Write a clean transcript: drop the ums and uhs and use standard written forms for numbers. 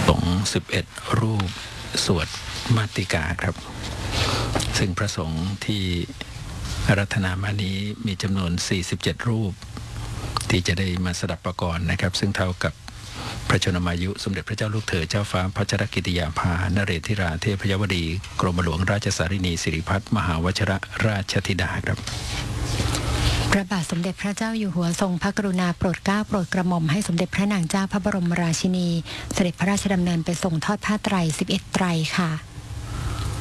สงฆ์11 รูปสวดมาติกาครับซึ่งพระสงฆ์ที่อาราธนามานี้มีจำนวน47 รูปที่จะได้มาสดับประกรณ์นะครับซึ่งเท่ากับพระชนมายุสมเด็จพระเจ้าลูกเธอเจ้าฟ้าพัชรกิติยาภานเรศธิราเทพยวดีกรมหลวงราชสารินีสิริพัฒน์มหาวชิรราชธิดาครับพระบาทสมเด็จพระเจ้าอยู่หัวทรงพระกรุณาโปรดเกล้าโปรดกระหม่อมให้สมเด็จพระนางเจ้าพระบรมราชินีเสด็จพระราชดำเนินไปทรงทอดผ้าไตร11 ไตรค่ะ